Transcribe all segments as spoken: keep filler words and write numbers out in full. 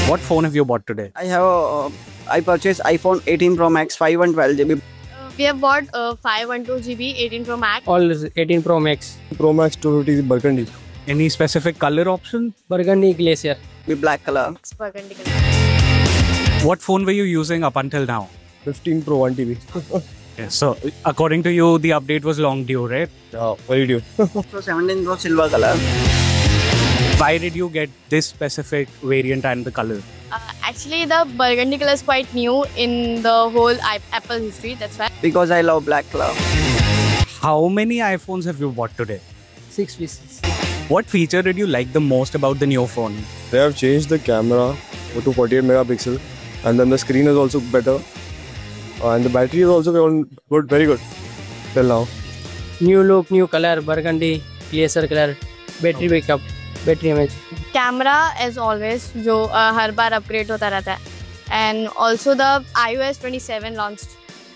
What phone have you bought today? I have a, uh, I purchased iPhone eighteen Pro Max five and twelve G B. Uh, we have bought uh, five one two G B eighteen Pro Max. All eighteen Pro Max. Pro Max two fifty Burgundy. Any specific color option? Burgundy Glacier. With black color. It's burgundy color. What phone were you using up until now? fifteen Pro one T B. Yes. So, according to you, the update was long due, right? Yeah, very due. So seventeen Pro silver color. Why did you get this specific variant and the color? Uh, actually, the burgundy color is quite new in the whole I Apple history. That's why. Because I love black color. How many iPhones have you bought today? Six pieces. What feature did you like the most about the new phone? They have changed the camera to forty-eight megapixel, and then the screen is also better, uh, and the battery is also good, very good till now. New look, new color, burgundy Glacier color. Battery backup, battery image. Camera as always, जो uh, हर बार upgrade होता रहता है. And also the i O S twenty-seven launched.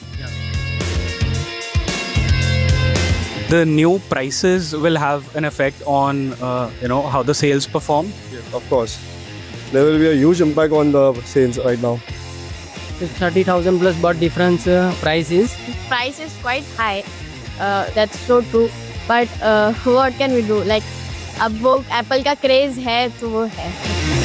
The new prices will have an effect on, uh, you know, how the sales perform. Yeah, of course, there will be a huge impact on the sales right now. thirty thousand plus, but difference uh, price is. Price is quite high. Uh, that's so true. But uh, what can we do? Like अब वो Apple का craze है तो वो है.